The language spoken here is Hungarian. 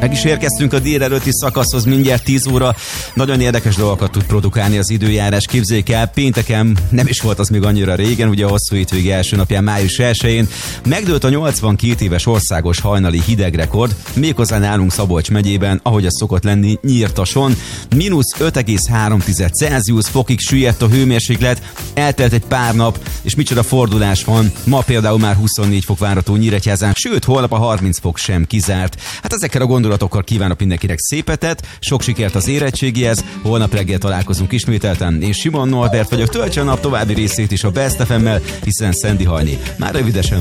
Meg is érkeztünk a délelőtti szakaszhoz, mindjárt 10 óra. Nagyon érdekes dolgokat tud produkálni az időjárás. Képzeljék el, pénteken nem is volt az még annyira régen, ugye a hosszú hétvége első napján, május 1-én megdőlt a 82 éves országos hajnali hidegrekord, méghozzá nálunk Szabolcs megyében, ahogy az szokott lenni, Nyírtason. -5,3 Celsius fokig süllyedt a hőmérséklet, eltelt egy pár nap, és micsoda fordulás van. Ma például már 24 fok várható Nyíregyházán, sőt, holnap a 30 fok sem kizárt. Hát ezekkel a gondolatokkal kívánok mindenkinek szép hetet, sok sikert az érettségihez, holnap reggel találkozunk ismételten, és Simon Norbert vagyok, töltse a nap további részét is a Best FM-mel, hiszen Sandy Hajni már rövidesen